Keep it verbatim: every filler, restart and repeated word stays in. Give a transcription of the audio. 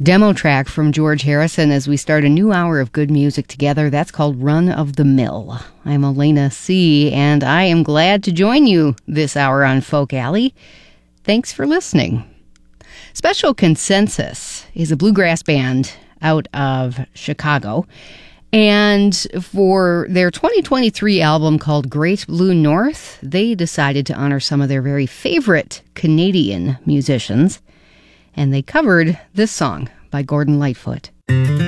demo track from George Harrison as we start a new hour of good music together. That's called Run of the Mill. I'm Elena C., and I am glad to join you this hour on Folk Alley. Thanks for listening. Special Consensus is a bluegrass band out of Chicago, and for their twenty twenty-three album called Great Blue North, they decided to honor some of their very favorite Canadian musicians, and they covered this song by Gordon Lightfoot.